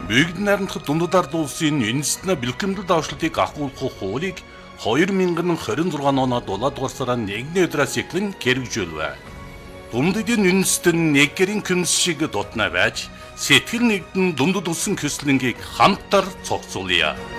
Бүгд найрамдах дундад ард улсын үндэстэн бэлтгэмдэл давшлтыг агуулгах хуулийг 2026 оноо 7 дугаар сарын 1-ний өдрөөс эхлэн хэрэгжүүлвэ. Дундадын үндэстэн нэг гэрийн күмс шиг дутна байж, сэтгэл нэгдэн дундад өссөн көслөнгийг хамтар цогцолъё.